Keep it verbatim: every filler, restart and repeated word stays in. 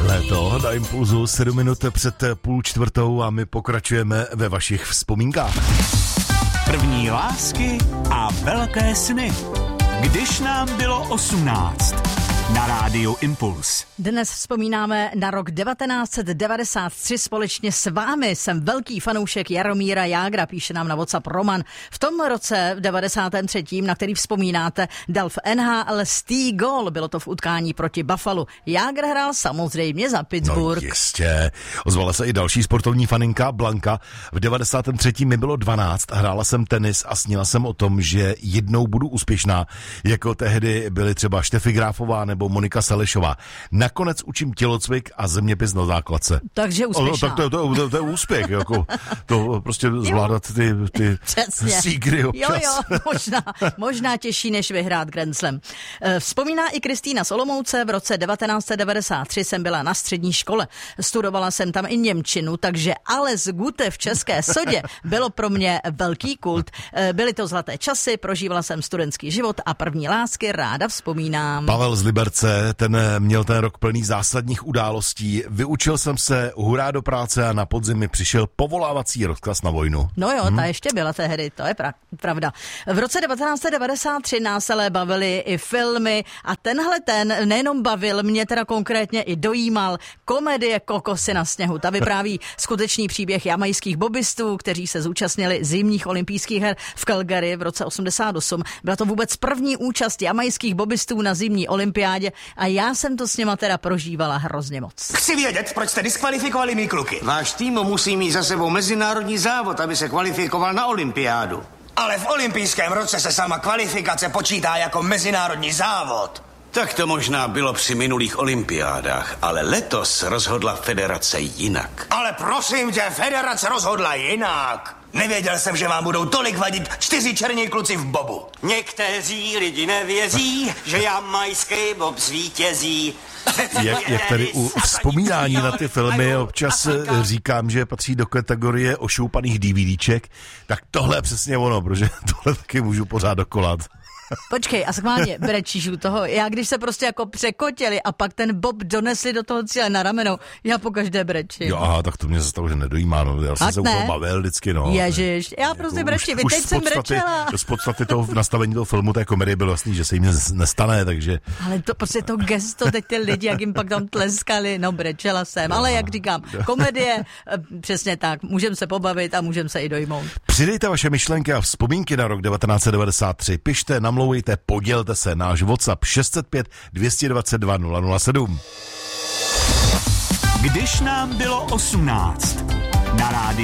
Léto na Impulzu, sedm minut před půl čtvrtou a my pokračujeme ve vašich vzpomínkách. První lásky a velké sny. Když nám bylo osmnáct. Na rádiu Impuls. Dnes vzpomínáme na rok devatenáct set devadesát tři společně s vámi. Jsem velký fanoušek Jaromíra Jágra, píše nám na WhatsApp Roman. V tom roce v devadesátém třetím, na který vzpomínáte, dal v N H L stý gól. Bylo to v utkání proti Buffalo. Jágr hrál samozřejmě za Pittsburgh. No jistě. Ozvala se i další sportovní faninka Blanka. V devadesátém třetím mi bylo dvanáct, hrála jsem tenis a snila jsem o tom, že jednou budu úspěšná. Jako tehdy byly třeba Štefy Gráfová nebo Monika Selešová. Nakonec učím tělocvik a zeměpis na základce. Takže úspěšná. O, tak to, to, to, to je úspěch, jako to prostě zvládat ty, ty sígry občas. Jo, jo, možná, možná těžší, než vyhrát Grand Slam. Vzpomíná i Kristýna z Olomouce. V roce devatenáct set devadesát tři jsem byla na střední škole. Studovala jsem tam i němčinu, takže Alles Gute v České Sodě bylo pro mě velký kult. Byly to zlaté časy, prožívala jsem studentský život a první lásky ráda vzpomínám. Pavel z Liberce, ten měl ten rok plný zásadních událostí. Vyučil jsem se, hurá do práce a na podzim mi přišel povolávací rozkaz na vojnu. No jo, hmm. ta ještě byla tehdy, to je pra- pravda. V roce devatenáct set devadesát tři nás ale bavily i filmy a tenhle ten nejenom bavil, mě teda konkrétně i dojímal. Komedie Kokosy na sněhu. Ta vypráví skutečný příběh jamajských bobistů, kteří se zúčastnili zimních olympijských her v Calgary v roce osmdesát osm. Byla to vůbec první účast jamajských bobistů na zimní olympiádě a já jsem to s něma teda prožívala hrozně moc. Chci vědět, proč jste diskvalifikovali mý kluky. Váš tým musí mít za sebou mezinárodní závod, aby se kvalifikoval na olympiádu. Ale v olympijském roce se sama kvalifikace počítá jako mezinárodní závod. Tak to možná bylo při minulých olympiádách, ale letos rozhodla federace jinak. Ale prosím tě, federace rozhodla jinak. Nevěděl jsem, že vám budou tolik vadit čtyři černí kluci v bobu. Někteří lidi nevěří, že jamajský bob zvítězí. Jak, jak tady u vzpomínání na ty filmy občas říkám, že patří do kategorie ošoupaných DVDček, tak tohle je přesně ono, protože tohle taky můžu pořád dokolat. Počkej, a schválně, brečíš u toho. Já když se prostě jako překotili a pak ten bob donesli do toho cíle na rameno, já pokaždé brečím. Jo, aha, tak to mě zase že nedojímá, no, já jsem se u toho bavil vždycky, no. Ježiš, já prostě brečím, teď jsem brečela. Z podstaty toho nastavení toho filmu, té komedie bylo jasný, že se jim nestane, takže... Ale to prostě to gesto, teď ty lidi, jak jim pak tam tleskali, no brečela jsem, ale jak říkám, komedie, přesně tak, můžeme se pobavit a můžeme se i dojmout. Přidejte vaše myšlenky a vzpomínky na rok devatenáct set devadesát tři, pište, namlouvejte, podělte se, náš WhatsApp šest set pět dvě stě dvacet dva nula nula sedm. Když nám bylo osmnáct. Na rádiu